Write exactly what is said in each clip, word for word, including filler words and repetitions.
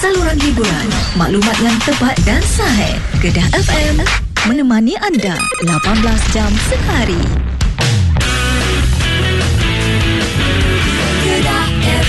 saluran hiburan, maklumat yang tepat dan sahih. Kedah F M menemani anda lapan belas jam sehari. Kedah F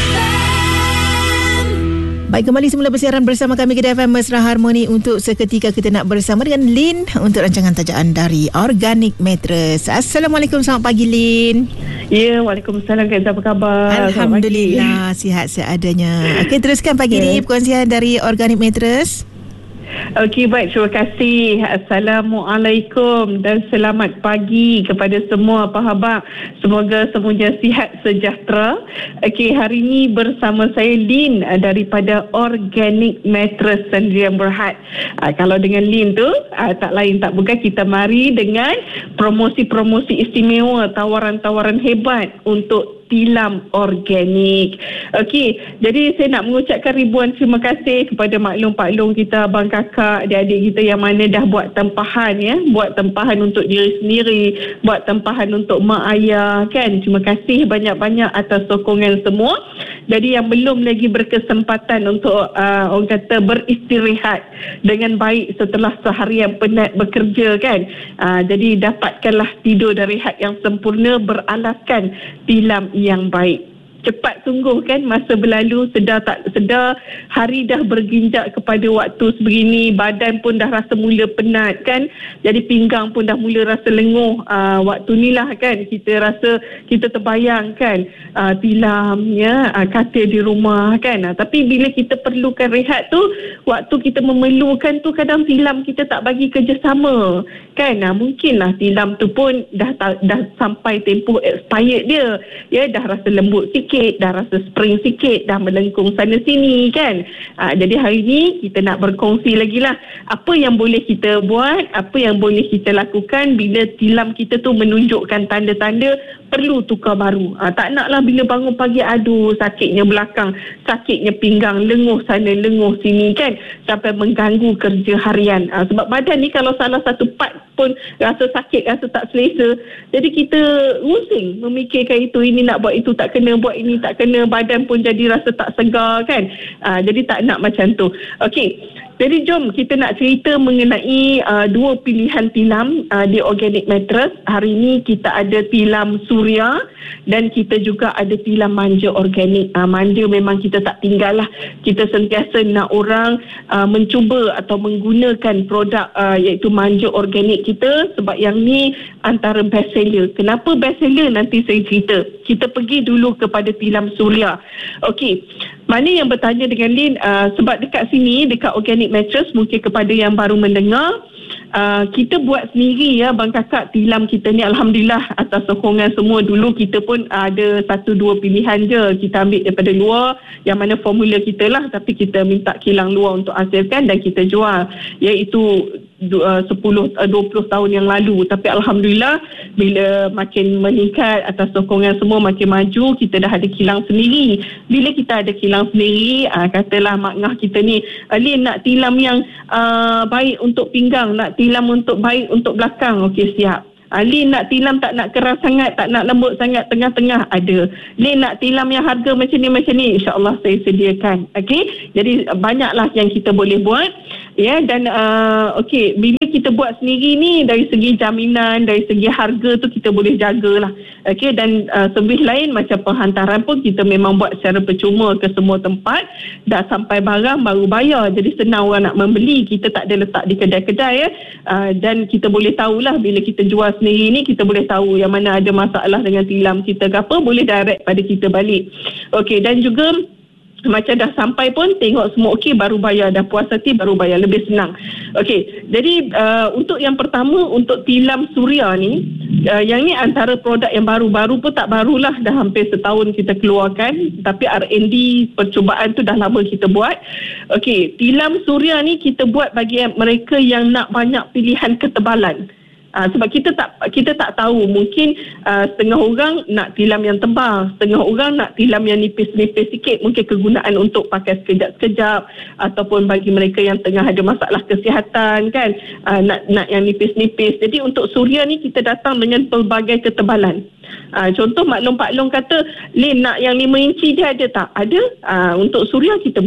M. Baik, kembali semula bersiaran bersama kami Kedah F M Mesra Harmoni. Untuk seketika kita nak bersama dengan Lin untuk rancangan tajaan dari Organic Mattress. Assalamualaikum, selamat pagi Lin. Ya, Waalaikumsalam. Kak, apa khabar? Alhamdulillah, sihat seadanya. Okey, teruskan pagi ya. ni perkongsian dari Organic Mattress. Okey, baik, terima kasih. Assalamualaikum dan selamat pagi kepada semua apa khabar. Semoga semuanya sihat sejahtera. Okey, hari ini bersama saya Lin daripada Organic Mattress Sdn Bhd. Uh, kalau dengan Lin tu uh, tak lain tak bukan, kita mari dengan promosi-promosi istimewa, tawaran-tawaran hebat untuk tilam organik. Okey, jadi saya nak mengucapkan ribuan terima kasih kepada maklum-paklum kita, abang kakak, adik-adik kita yang mana dah buat tempahan ya, buat tempahan untuk diri sendiri, buat tempahan untuk mak ayah kan. Terima kasih banyak-banyak atas sokongan semua. Jadi yang belum lagi berkesempatan untuk uh, orang kata beristirahat dengan baik setelah seharian penat bekerja kan, uh, jadi dapatkanlah tidur dan rehat yang sempurna beralaskan tilam yang baik. Cepat sungguh kan masa berlalu, sedar tak sedar hari dah berginjak kepada waktu sebegini, badan pun dah rasa mula penat kan, jadi pinggang pun dah mula rasa lenguh. Uh, waktu ni lah kan kita rasa, kita terbayang kan uh, tilam ya, uh, katil di rumah kan, uh, tapi bila kita perlukan rehat tu, waktu kita memerlukan tu, kadang tilam kita tak bagi kerjasama kan. Uh, mungkinlah tilam tu pun dah dah sampai tempoh expired dia ya, dah rasa lembut sikit, dah rasa spring sikit, dah melengkung sana sini kan. Ha, jadi hari ni kita nak berkongsi lagi lah apa yang boleh kita buat, apa yang boleh kita lakukan bila tilam kita tu menunjukkan tanda-tanda perlu tukar baru. Ha, tak naklah bila bangun pagi, aduh sakitnya belakang, sakitnya pinggang, lenguh sana lenguh sini kan, sampai mengganggu kerja harian. Ha, sebab badan ni kalau salah satu part pun rasa sakit, rasa tak selesa, jadi kita pusing memikirkan itu, ini nak buat itu tak kena, buat ini tak kena, badan pun jadi rasa tak segar kan. Aa, jadi tak nak macam tu. Okey, jadi jom kita nak cerita mengenai uh, dua pilihan tilam uh, di Organic Mattress. Hari ini kita ada tilam Suria dan kita juga ada tilam manja organik. Uh, manja memang kita tak tinggal lah, kita sentiasa nak orang uh, mencuba atau menggunakan produk uh, iaitu manja organik kita, sebab yang ni antara best seller. Kenapa best seller? Nanti saya cerita. Kita pergi dulu kepada tilam Suria. Okey, mana yang bertanya dengan Lin, uh, sebab dekat sini, dekat Organic Mattress, mungkin kepada yang baru mendengar, uh, kita buat sendiri ya bang kakak tilam kita ni. Alhamdulillah atas sokongan semua. Dulu kita pun ada satu dua pilihan je, kita ambil daripada luar yang mana formula kita lah, tapi kita minta kilang luar untuk hasilkan dan kita jual, iaitu sepuluh dua puluh tahun yang lalu. Tapi Alhamdulillah bila makin meningkat atas sokongan semua, makin maju, kita dah ada kilang sendiri. Bila kita ada kilang sendiri, aa, katalah maknah kita ni, Lin nak tilam yang aa, baik untuk pinggang, nak tilam untuk baik untuk belakang, okey siap. Lin nak tilam tak nak keras sangat, tak nak lembut sangat, tengah-tengah ada. Lin nak tilam yang harga macam ni macam ni, insya-Allah saya sediakan. Okey, jadi banyaklah yang kita boleh buat ya. Dan uh, okey, bila kita buat sendiri ni, dari segi jaminan, dari segi harga tu kita boleh jagalah. Okey, dan uh, sebih lain macam penghantaran pun kita memang buat secara percuma ke semua tempat. Dah sampai barang baru bayar, jadi senang orang nak membeli, kita tak ada letak di kedai-kedai ya. Uh, dan kita boleh tahulah bila kita jual sendiri ni, kita boleh tahu yang mana ada masalah dengan tilam kita ke apa, boleh direct pada kita balik. Okey, dan juga macam dah sampai pun tengok semua okey, baru bayar, dah puas hati baru bayar, lebih senang. Okey, jadi uh, untuk yang pertama, untuk tilam Suria ni, uh, yang ni antara produk yang baru-baru pun tak barulah, dah hampir setahun kita keluarkan, tapi R and D percubaan tu dah lama kita buat. Okey, tilam Suria ni kita buat bagi mereka yang nak banyak pilihan ketebalan. Uh, sebab kita tak kita tak tahu, mungkin uh, setengah orang nak tilam yang tebal, setengah orang nak tilam yang nipis-nipis sikit, mungkin kegunaan untuk pakai sekejap-sekejap, ataupun bagi mereka yang tengah ada masalah kesihatan kan, uh, nak nak yang nipis-nipis. Jadi untuk Suria ni kita datang dengan pelbagai ketebalan. Uh, contoh maklum-paklum kata, Lin nak yang lima inci dia ada tak? Ada. Uh, untuk Suria kita buat.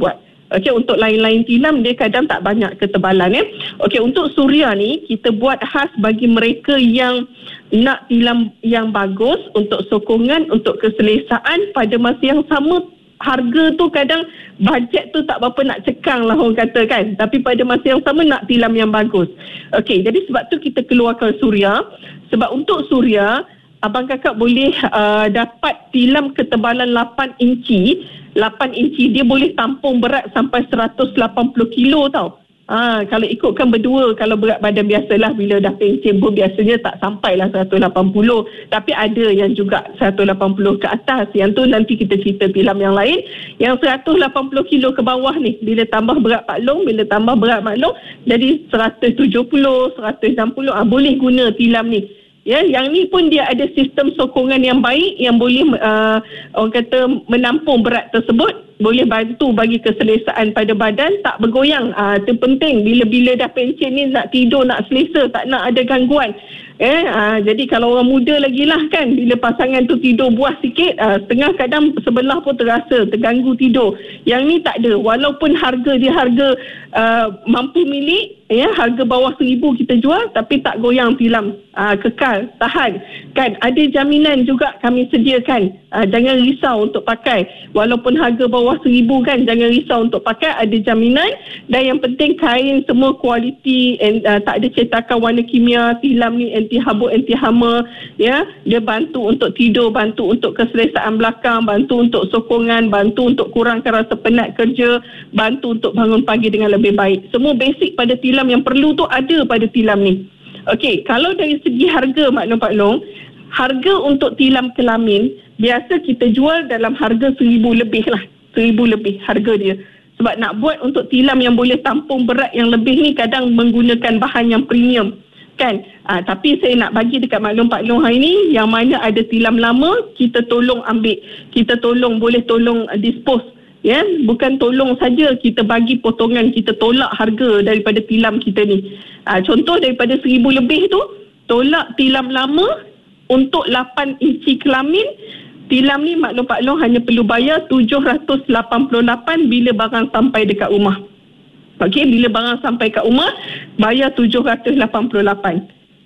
Okey, untuk lain-lain tilam dia kadang tak banyak ketebalan ya. Okey, untuk suria ni kita buat khas bagi mereka yang nak tilam yang bagus untuk sokongan, untuk keselesaan, pada masa yang sama harga tu kadang bajet tu tak berapa nak cekang lah orang kata kan, tapi pada masa yang sama nak tilam yang bagus. Okey, jadi sebab tu kita keluarkan suria. Sebab untuk suria abang kakak boleh uh, dapat tilam ketebalan lapan inci. lapan inci dia boleh tampung berat sampai seratus lapan puluh kilo tau. Ha, kalau ikutkan berdua, kalau berat badan biasalah bila dah pencen pun biasanya tak sampailah seratus lapan puluh. Tapi ada yang juga seratus lapan puluh ke atas. Yang tu nanti kita cerita tilam yang lain. Yang seratus lapan puluh kilo ke bawah ni, bila tambah berat Pak Long, bila tambah berat Mak Long, jadi seratus tujuh puluh, seratus enam puluh, ha, boleh guna tilam ni. Ya, yang ni pun dia ada sistem sokongan yang baik yang boleh uh, orang kata menampung berat tersebut, boleh bantu bagi keselesaan pada badan, tak bergoyang. Ah, itu penting bila-bila dah pencen ni nak tidur, nak selesa, tak nak ada gangguan. Eh, ah, jadi kalau orang muda lagi lah kan, bila pasangan tu tidur buas sikit, ah, setengah kadang sebelah pun terasa terganggu tidur. Yang ni tak ada, walaupun harga dia harga uh, mampu milik, ya, harga bawah seribu kita jual, tapi tak goyang tilam, aa, kekal, tahan kan. Ada jaminan juga kami sediakan, aa, jangan risau untuk pakai, walaupun harga bawah seribu kan, jangan risau untuk pakai, ada jaminan. Dan yang penting kain semua kualiti, and, aa, tak ada cetakan warna kimia. Tilam ni anti habuk, anti hama, ya, dia bantu untuk tidur, bantu untuk keselesaan belakang, bantu untuk sokongan, bantu untuk kurangkan rasa penat kerja, bantu untuk bangun pagi dengan lebih baik. Semua basic pada tilam yang perlu tu ada pada tilam ni. Okey, kalau dari segi harga Mak Long Pak Long, harga untuk tilam kelamin biasa kita jual dalam harga seribu lebih lah, seribu lebih harga dia. Sebab nak buat untuk tilam yang boleh tampung berat yang lebih ni kadang menggunakan bahan yang premium kan. Ah, tapi saya nak bagi dekat Mak Long Pak Long hari ni, yang mana ada tilam lama kita tolong ambil, kita tolong boleh tolong uh, dispose. Ya, bukan tolong saja, kita bagi potongan, kita tolak harga daripada tilam kita ni. Ha, contoh daripada seribu lebih tu, tolak tilam lama untuk lapan inci kelamin. Tilam ni Mak Long Pak Long hanya perlu bayar tujuh ratus lapan puluh lapan bila barang sampai dekat rumah. Okey, bila barang sampai kat rumah, bayar tujuh ratus lapan puluh lapan.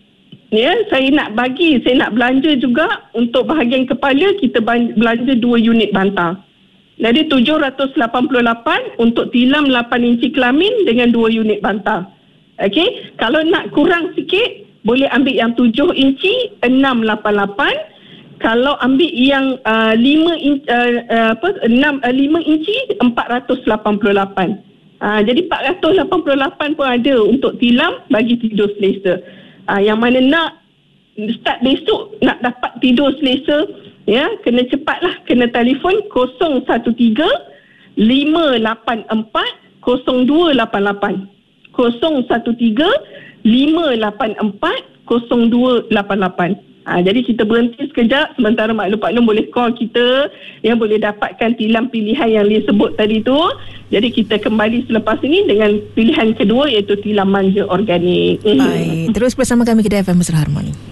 Ya, saya nak bagi, saya nak belanja juga untuk bahagian kepala, kita belanja dua unit bantal. Jadi tujuh ratus lapan puluh lapan untuk tilam lapan inci kelamin dengan dua unit bantal. Okey, kalau nak kurang sikit boleh ambil yang tujuh inci enam lapan lapan. Kalau ambil yang uh, lima inci uh, uh, apa enam uh, lima inci empat ratus lapan puluh lapan. Uh, jadi empat ratus lapan puluh lapan pun ada untuk tilam bagi tidur selesa. Uh, yang mana nak start besok nak dapat tidur selesa, ya, kena cepatlah, kena telefon kosong satu tiga lima lapan empat kosong dua lapan lapan, kosong satu tiga lima lapan empat kosong dua lapan lapan. Ha, jadi kita berhenti sekejap sementara Mak Long Pak Long boleh call kita, yang boleh dapatkan tilam pilihan yang Lee sebut tadi tu. Jadi kita kembali selepas ini dengan pilihan kedua iaitu tilam manja organik. Baik, terus bersama kami Kedah F M Mesra Harmoni.